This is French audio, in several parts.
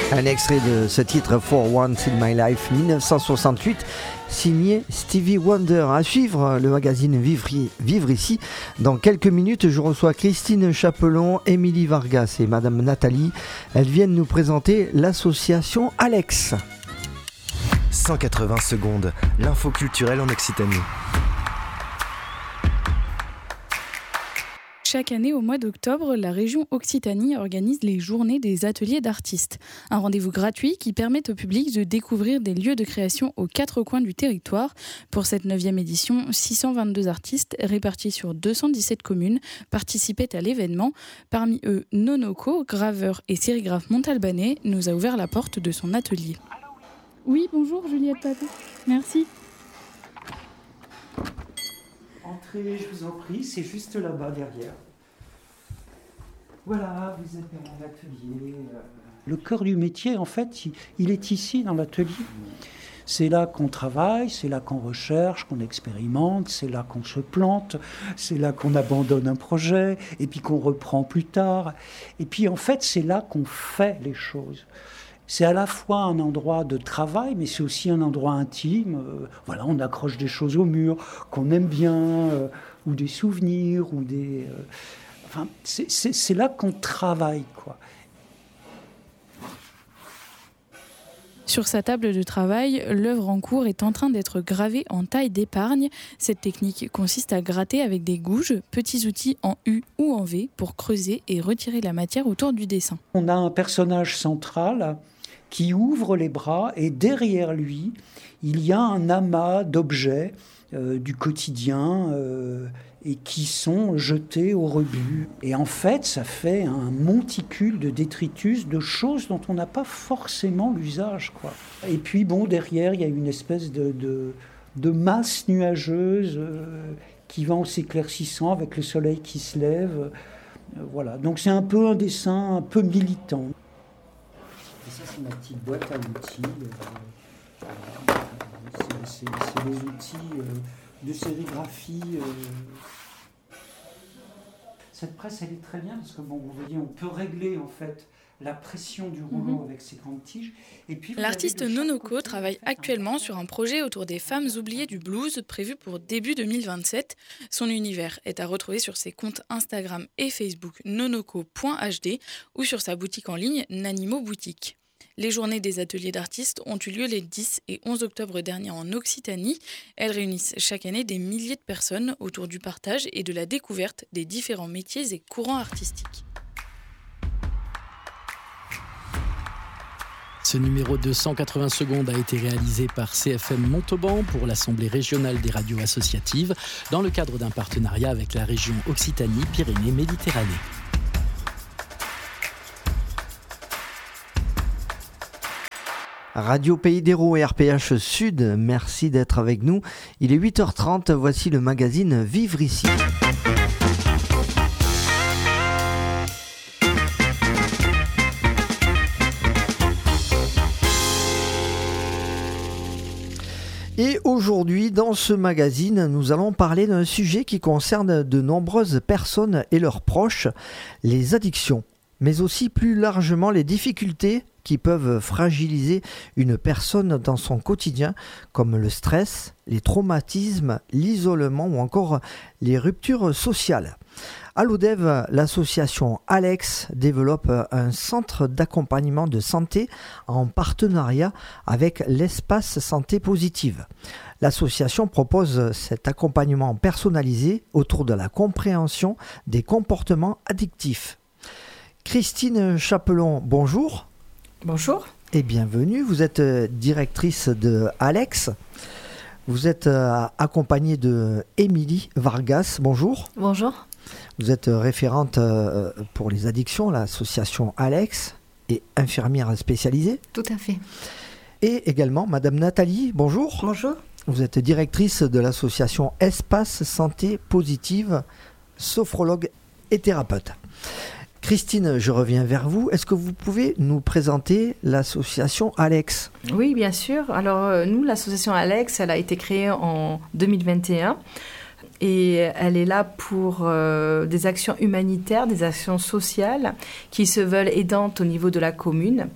Un extrait de ce titre For Once in My Life 1968, signé Stevie Wonder. À suivre le magazine Vivre ici. Dans quelques minutes, je reçois Christine Chapelon, Émilie Vargas et Madame Nathalie. Elles viennent nous présenter l'association Alex. 180 secondes, l'info culturelle en Occitanie. Chaque année, au mois d'octobre, la région Occitanie organise les journées des ateliers d'artistes. Un rendez-vous gratuit qui permet au public de découvrir des lieux de création aux quatre coins du territoire. Pour cette 9e édition, 622 artistes répartis sur 217 communes participaient à l'événement. Parmi eux, Nonoko, graveur et sérigraphe montalbanais, nous a ouvert la porte de son atelier. Oui, bonjour Juliette Papou. Merci. Entrez, je vous en prie, c'est juste là-bas derrière. Voilà, vous êtes dans mon atelier. Le cœur du métier, en fait, il est ici dans l'atelier. C'est là qu'on travaille, c'est là qu'on recherche, qu'on expérimente, c'est là qu'on se plante, c'est là qu'on abandonne un projet, et puis qu'on reprend plus tard. Et puis, en fait, c'est là qu'on fait les choses. C'est à la fois un endroit de travail, mais c'est aussi un endroit intime. Voilà, on accroche des choses au mur qu'on aime bien, ou des souvenirs, ou des... Enfin, c'est là qu'on travaille, quoi. Sur sa table de travail, l'œuvre en cours est en train d'être gravée en taille d'épargne. Cette technique consiste à gratter avec des gouges, petits outils en U ou en V, pour creuser et retirer la matière autour du dessin. On a un personnage central qui ouvre les bras et derrière lui, il y a un amas d'objets du quotidien et qui sont jetés au rebut. Et en fait, ça fait un monticule de détritus, de choses dont on n'a pas forcément l'usage, quoi. Et puis, bon, derrière, il y a une espèce de masse nuageuse qui va en s'éclaircissant avec le soleil qui se lève. Voilà. Donc, c'est un peu un dessin un peu militant. Et ça, c'est ma petite boîte à outils. C'est les outils de sérigraphie. Cette presse, elle est très bien parce que, bon, vous voyez, on peut régler, en fait, la pression du rouleau avec ces grandes tiges. Et puis, l'artiste Nonoko travaille actuellement sur un projet autour des femmes oubliées du blues prévu pour début 2027. Son univers est à retrouver sur ses comptes Instagram et Facebook nonoko.hd ou sur sa boutique en ligne Nanimo Boutique. Les journées des ateliers d'artistes ont eu lieu les 10 et 11 octobre dernier en Occitanie. Elles réunissent chaque année des milliers de personnes autour du partage et de la découverte des différents métiers et courants artistiques. Ce numéro de 180 secondes a été réalisé par CFM Montauban pour l'Assemblée régionale des radios associatives dans le cadre d'un partenariat avec la région Occitanie-Pyrénées-Méditerranée. Radio Pays d'Hérault et RPH Sud, merci d'être avec nous. Il est 8h30, voici le magazine Vivre ici. Et aujourd'hui, dans ce magazine, nous allons parler d'un sujet qui concerne de nombreuses personnes et leurs proches, les addictions, mais aussi plus largement les difficultés qui peuvent fragiliser une personne dans son quotidien, comme le stress, les traumatismes, l'isolement ou encore les ruptures sociales. À l'ODEV, l'association Alex développe un centre d'accompagnement de santé en partenariat avec l'Espace Santé Positive. L'association propose cet accompagnement personnalisé autour de la compréhension des comportements addictifs. Christine Chapelon, bonjour. Bonjour. Et bienvenue. Vous êtes directrice de Alex. Vous êtes accompagnée de Émilie Vargas. Bonjour. Bonjour. Vous êtes référente pour les addictions, l'association Alex, et infirmière spécialisée. Tout à fait. Et également Madame Nathalie. Bonjour. Bonjour. Vous êtes directrice de l'association Espace Santé Positive, sophrologue et thérapeute. Christine, je reviens vers vous. Est-ce que vous pouvez nous présenter l'association Alex ? Oui, bien sûr. Alors, nous, l'association Alex, elle a été créée en 2021 et elle est là pour des actions humanitaires, des actions sociales qui se veulent aidantes au niveau de la commune.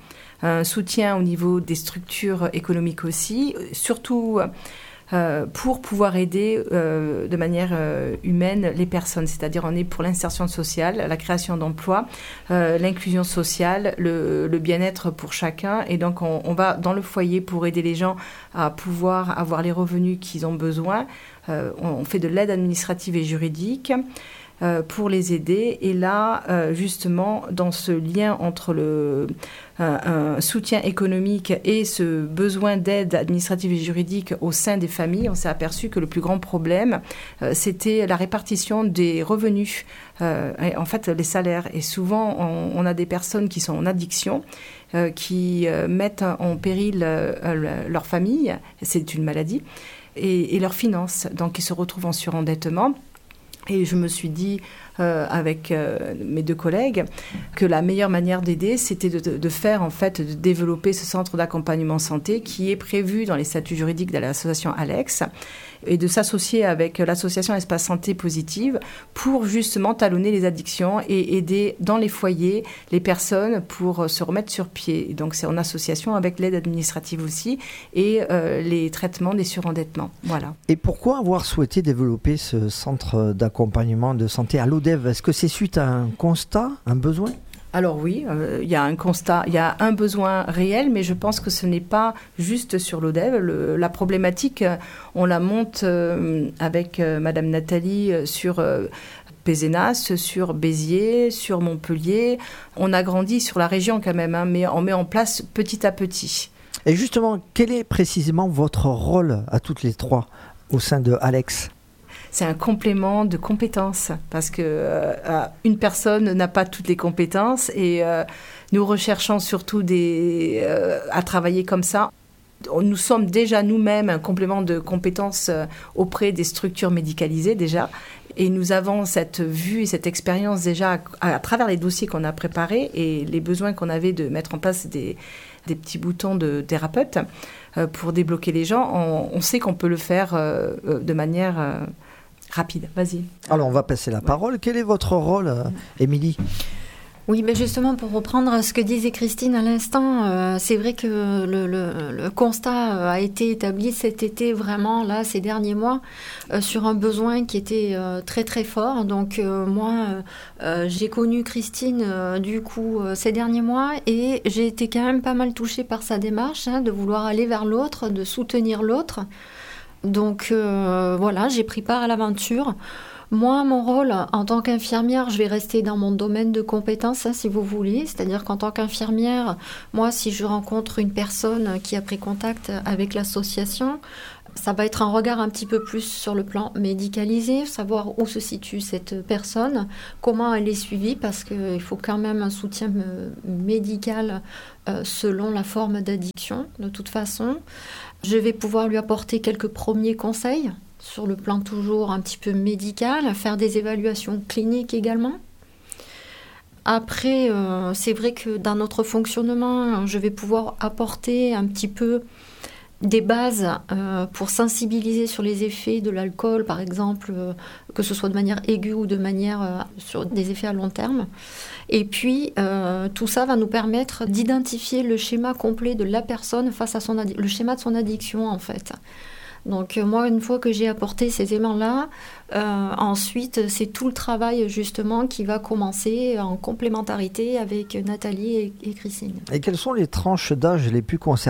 un soutien au niveau des structures économiques aussi, surtout pour pouvoir aider de manière humaine les personnes. C'est-à-dire on est pour l'insertion sociale, la création d'emplois, l'inclusion sociale, le bien-être pour chacun. Et donc on va dans le foyer pour aider les gens à pouvoir avoir les revenus qu'ils ont besoin. On fait de l'aide administrative et juridique pour les aider. Et là, justement, dans ce lien entre un soutien économique et ce besoin d'aide administrative et juridique au sein des familles, on s'est aperçu que le plus grand problème, c'était la répartition des revenus, en fait, les salaires. Et souvent, on a des personnes qui sont en addiction, qui mettent en péril leur famille, c'est une maladie, et leurs finances. Donc, ils se retrouvent en surendettement. Et je me suis dit, avec mes 2 collègues, que la meilleure manière d'aider, c'était de faire, en fait, de développer ce centre d'accompagnement santé qui est prévu dans les statuts juridiques de l'association Alex, et de s'associer avec l'association Espace Santé Positive pour justement talonner les addictions et aider dans les foyers les personnes pour se remettre sur pied. Et donc c'est en association avec l'aide administrative aussi et les traitements des surendettements. Voilà. Et pourquoi avoir souhaité développer ce centre d'accompagnement de santé à l'ODEV ? Est-ce que c'est suite à un constat, un besoin ? Alors oui, il y a un constat, il y a un besoin réel, mais je pense que ce n'est pas juste sur l'ODEV. La problématique, on la monte avec Madame Nathalie sur Pézenas, sur Béziers, sur Montpellier. On a grandi sur la région quand même, mais on met en place petit à petit. Et justement, quel est précisément votre rôle à toutes les 3 au sein de Alex ? C'est un complément de compétences parce que une personne n'a pas toutes les compétences et nous recherchons surtout à travailler comme ça. Nous sommes déjà nous-mêmes un complément de compétences auprès des structures médicalisées déjà. Et nous avons cette vue et cette expérience déjà à travers les dossiers qu'on a préparés et les besoins qu'on avait de mettre en place des petits boutons de thérapeute pour débloquer les gens. On sait qu'on peut le faire de manière rapide. Vas-y. Alors, on va passer la parole. Quel est votre rôle, Émilie ? Oui, mais justement, pour reprendre ce que disait Christine à l'instant, c'est vrai que le constat a été établi cet été, vraiment, là, ces derniers mois, sur un besoin qui était très, très fort. Donc, moi, j'ai connu Christine, du coup, ces derniers mois, et j'ai été quand même pas mal touchée par sa démarche, de vouloir aller vers l'autre, de soutenir l'autre. Donc, voilà, j'ai pris part à l'aventure. Moi, mon rôle, en tant qu'infirmière, je vais rester dans mon domaine de compétences, si vous voulez. C'est-à-dire qu'en tant qu'infirmière, moi, si je rencontre une personne qui a pris contact avec l'association, ça va être un regard un petit peu plus sur le plan médicalisé, savoir où se situe cette personne, comment elle est suivie, parce qu'il faut quand même un soutien médical selon la forme d'addiction, de toute façon. Je vais pouvoir lui apporter quelques premiers conseils, sur le plan toujours un petit peu médical, faire des évaluations cliniques également. Après, c'est vrai que dans notre fonctionnement, je vais pouvoir apporter un petit peu des bases pour sensibiliser sur les effets de l'alcool, par exemple, que ce soit de manière aiguë ou de manière sur des effets à long terme. Et puis, tout ça va nous permettre d'identifier le schéma complet de la personne face à le schéma de son addiction, en fait. Donc moi, une fois que j'ai apporté ces éléments-là, ensuite, c'est tout le travail justement qui va commencer en complémentarité avec Nathalie et Christine. Et quelles sont les tranches d'âge les plus concernées ?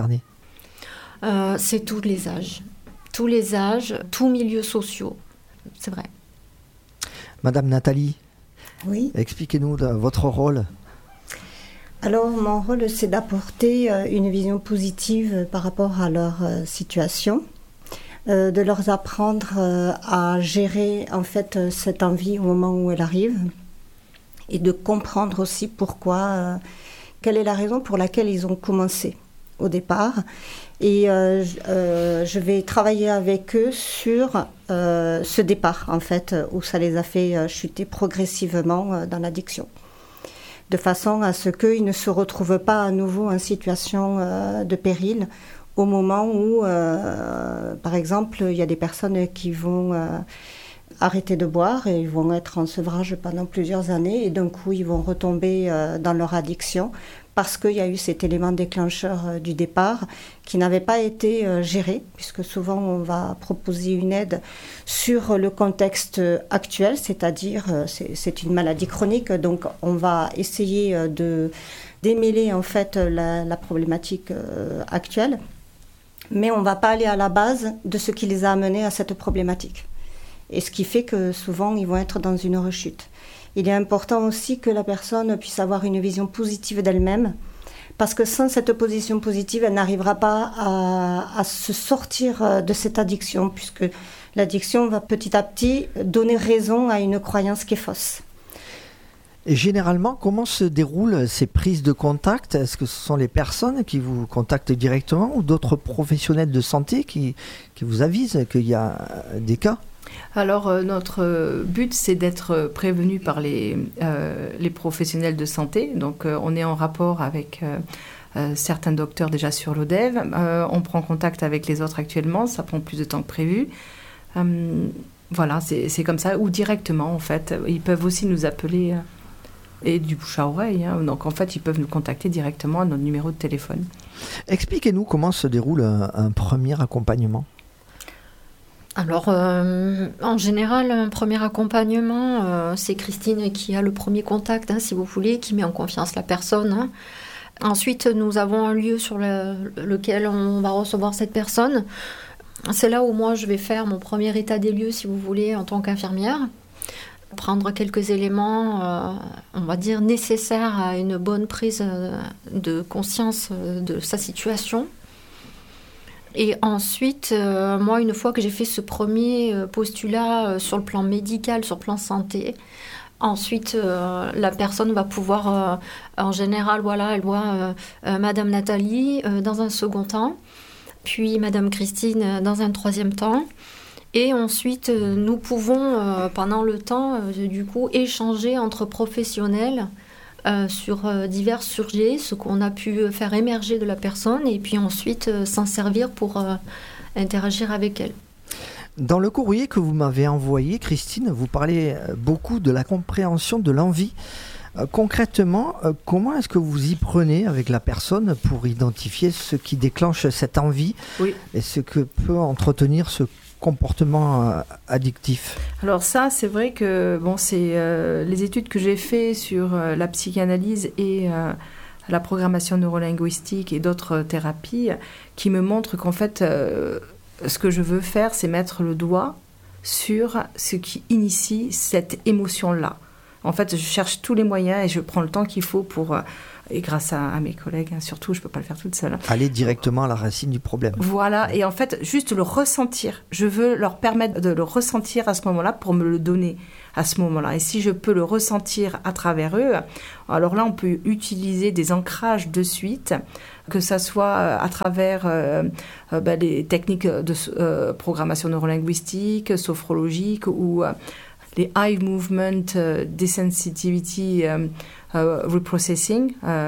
C'est tous les âges. Tous les âges, tous milieux sociaux, c'est vrai. Madame Nathalie, oui. Expliquez-nous votre rôle. Alors, mon rôle, c'est d'apporter une vision positive par rapport à leur situation. De leur apprendre à gérer en fait cette envie au moment où elle arrive et de comprendre aussi pourquoi, quelle est la raison pour laquelle ils ont commencé au départ. Et je vais travailler avec eux sur ce départ en fait où ça les a fait chuter progressivement dans l'addiction, de façon à ce qu'ils ne se retrouvent pas à nouveau en situation de péril au moment où, par exemple, il y a des personnes qui vont arrêter de boire et ils vont être en sevrage pendant plusieurs années et d'un coup, ils vont retomber dans leur addiction parce qu'il y a eu cet élément déclencheur du départ qui n'avait pas été géré, puisque souvent on va proposer une aide sur le contexte actuel, c'est-à-dire c'est une maladie chronique, donc on va essayer de démêler en fait la problématique actuelle, mais on ne va pas aller à la base de ce qui les a amenés à cette problématique. Et ce qui fait que souvent ils vont être dans une rechute. Il est important aussi que la personne puisse avoir une vision positive d'elle-même, parce que sans cette position positive, elle n'arrivera pas à se sortir de cette addiction, puisque l'addiction va petit à petit donner raison à une croyance qui est fausse. Et généralement, comment se déroulent ces prises de contact ? Est-ce que ce sont les personnes qui vous contactent directement ou d'autres professionnels de santé qui vous avisent qu'il y a des cas ? Alors, notre but, c'est d'être prévenu par les professionnels de santé. Donc, on est en rapport avec certains docteurs déjà sur l'ODEV. On prend contact avec les autres actuellement. Ça prend plus de temps que prévu. Voilà, c'est comme ça. Ou directement, en fait. Ils peuvent aussi nous appeler et du bouche à oreille. Hein. Donc, en fait, ils peuvent nous contacter directement à notre numéro de téléphone. Expliquez-nous comment se déroule un premier accompagnement. Alors, en général, un premier accompagnement, c'est Christine qui a le premier contact, si vous voulez, qui met en confiance la personne. Ensuite, nous avons un lieu sur lequel on va recevoir cette personne. C'est là où moi, je vais faire mon premier état des lieux, si vous voulez, en tant qu'infirmière. Prendre quelques éléments, on va dire, nécessaires à une bonne prise de conscience de sa situation. Et ensuite, moi, une fois que j'ai fait ce premier postulat sur le plan médical, sur le plan santé, ensuite, la personne va pouvoir, en général, voilà, elle voit Madame Nathalie dans un second temps, puis Madame Christine dans un troisième temps. Et ensuite, nous pouvons, pendant le temps, du coup, échanger entre professionnels sur divers sujets, ce qu'on a pu faire émerger de la personne et puis ensuite s'en servir pour interagir avec elle. Dans le courrier que vous m'avez envoyé, Christine, vous parlez beaucoup de la compréhension de l'envie. Concrètement, comment est-ce que vous y prenez avec la personne pour identifier ce qui déclenche cette envie et ce que peut entretenir ce comportement addictif? Alors ça, c'est vrai que c'est les études que j'ai faites sur la psychanalyse et la programmation neurolinguistique et d'autres thérapies qui me montrent qu'en fait, ce que je veux faire, c'est mettre le doigt sur ce qui initie cette émotion-là. En fait, je cherche tous les moyens et je prends le temps qu'il faut pour... Et grâce à mes collègues, surtout, je ne peux pas le faire toute seule. Aller directement à la racine du problème. Voilà, et en fait, juste le ressentir. Je veux leur permettre de le ressentir à ce moment-là pour me le donner à ce moment-là. Et si je peux le ressentir à travers eux, alors là, on peut utiliser des ancrages de suite, que ça soit à travers les techniques de programmation neurolinguistique, sophrologique ou... les Eye Movement Desensitivity Reprocessing,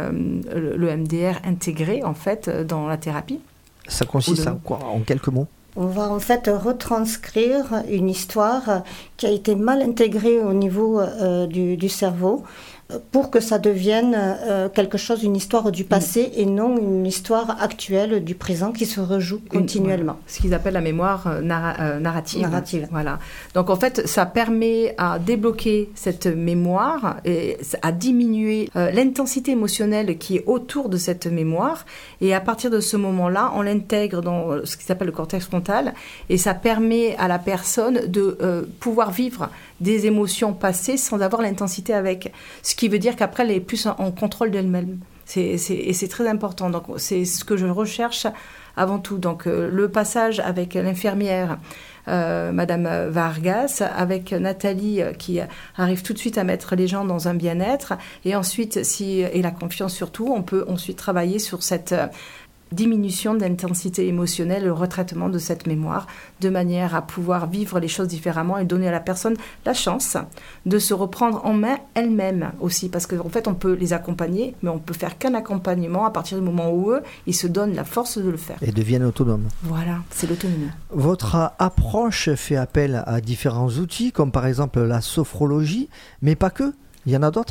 le MDR intégré en fait dans la thérapie. Ça consiste à quoi, en quelques mots ? On va en fait retranscrire une histoire qui a été mal intégrée au niveau du cerveau pour que ça devienne quelque chose, une histoire du passé et non une histoire actuelle du présent qui se rejoue continuellement. Ce qu'ils appellent la mémoire narrative. Voilà. Donc en fait, ça permet à débloquer cette mémoire et à diminuer l'intensité émotionnelle qui est autour de cette mémoire. Et à partir de ce moment-là, on l'intègre dans ce qui s'appelle le cortex frontal et ça permet à la personne de pouvoir vivre des émotions passées sans avoir l'intensité avec. Ce qui veut dire qu'après, elle est plus en contrôle d'elle-même. Et c'est très important. Donc, c'est ce que je recherche avant tout. Donc, le passage avec l'infirmière, Madame Vargas, avec Nathalie qui arrive tout de suite à mettre les gens dans un bien-être. Et ensuite, et la confiance surtout, on peut ensuite travailler sur cette... diminution d'intensité émotionnelle, le retraitement de cette mémoire, de manière à pouvoir vivre les choses différemment et donner à la personne la chance de se reprendre en main elle-même aussi, parce qu'en fait on peut les accompagner, mais on peut faire qu'un accompagnement à partir du moment où eux, ils se donnent la force de le faire. Et deviennent autonomes. Voilà, c'est l'autonomie. Votre approche fait appel à différents outils, comme par exemple la sophrologie, mais pas que, il y en a d'autres.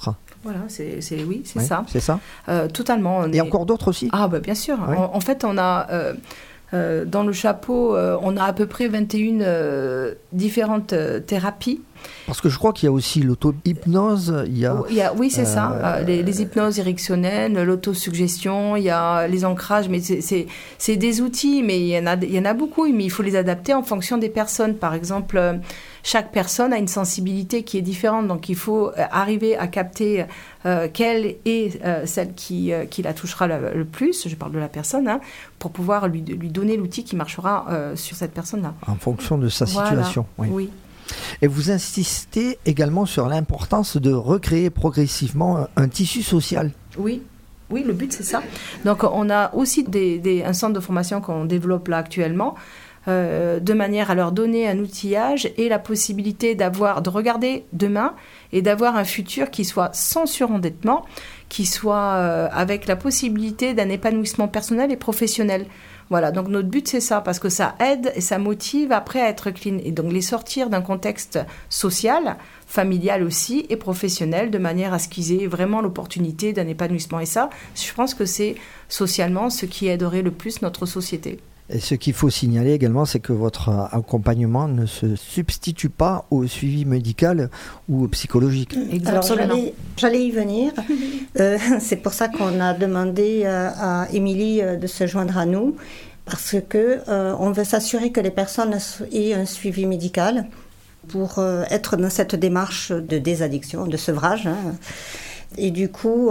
Voilà, c'est Ouais, ça. C'est ça. Totalement. Et encore d'autres aussi. Ah, bah, bien sûr. Ouais. En fait, on a dans le chapeau, on a à peu près 21 différentes thérapies. Parce que je crois qu'il y a aussi l'auto-hypnose. Oui, c'est ça. Les hypnoses érectionnelles, l'autosuggestion, il y a les ancrages, mais c'est des outils, mais il y en a beaucoup, mais il faut les adapter en fonction des personnes. Par exemple, chaque personne a une sensibilité qui est différente, donc il faut arriver à capter quelle est celle qui la touchera le plus, je parle de la personne, hein, pour pouvoir lui donner l'outil qui marchera sur cette personne-là. En fonction de sa situation. Voilà. Oui. Et vous insistez également sur l'importance de recréer progressivement un tissu social. Oui, le but c'est ça. Donc on a aussi un centre de formation qu'on développe là actuellement, de manière à leur donner un outillage et la possibilité de regarder demain et d'avoir un futur qui soit sans surendettement, qui soit avec la possibilité d'un épanouissement personnel et professionnel. Voilà, donc notre but c'est ça, parce que ça aide et ça motive après à être clean. Et donc les sortir d'un contexte social, familial aussi et professionnel, de manière à ce qu'ils aient vraiment l'opportunité d'un épanouissement. Et ça, je pense que c'est socialement ce qui aiderait le plus notre société. Et ce qu'il faut signaler également, c'est que votre accompagnement ne se substitue pas au suivi médical ou psychologique. Exactement. Alors j'allais y venir. C'est pour ça qu'on a demandé à Émilie de se joindre à nous, parce que on veut s'assurer que les personnes aient un suivi médical pour être dans cette démarche de désaddiction, de sevrage. Hein. Et du coup,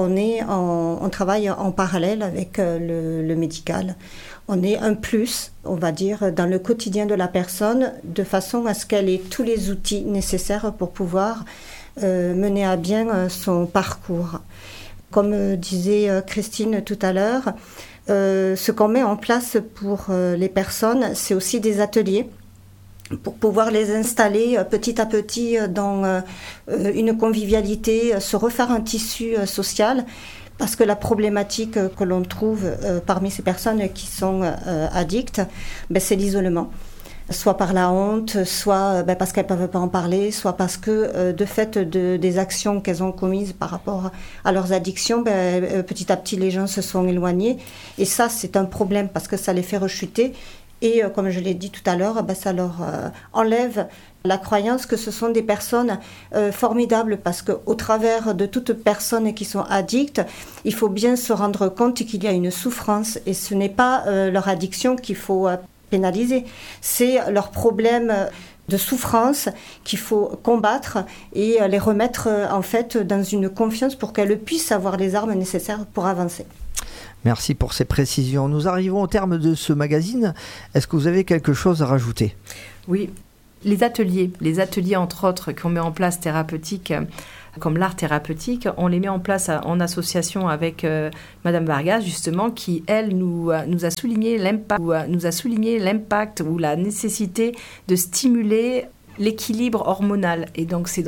on travaille en parallèle avec le médical. On est un plus, on va dire, dans le quotidien de la personne, de façon à ce qu'elle ait tous les outils nécessaires pour pouvoir mener à bien son parcours. Comme disait Christine tout à l'heure, ce qu'on met en place pour les personnes, c'est aussi des ateliers pour pouvoir les installer petit à petit dans une convivialité, se refaire un tissu social. Parce que la problématique que l'on trouve parmi ces personnes qui sont addictes, c'est l'isolement. Soit par la honte, soit parce qu'elles ne peuvent pas en parler, soit parce que de fait des actions qu'elles ont commises par rapport à leurs addictions, petit à petit les gens se sont éloignés. Et ça, c'est un problème parce que ça les fait rechuter. Et comme je l'ai dit tout à l'heure, ça leur enlève la croyance que ce sont des personnes formidables, parce qu'au travers de toutes personnes qui sont addictes, il faut bien se rendre compte qu'il y a une souffrance, et ce n'est pas leur addiction qu'il faut pénaliser, c'est leur problème de souffrance qu'il faut combattre et les remettre en fait dans une confiance pour qu'elles puissent avoir les armes nécessaires pour avancer. Merci pour ces précisions. Nous arrivons au terme de ce magazine. Est-ce que vous avez quelque chose à rajouter ? Oui, les ateliers entre autres qu'on met en place thérapeutiques, comme l'art thérapeutique, on les met en place en association avec Madame Vargas, justement, qui, elle, nous a souligné l'impact ou la nécessité de stimuler l'équilibre hormonal. Et donc, c'est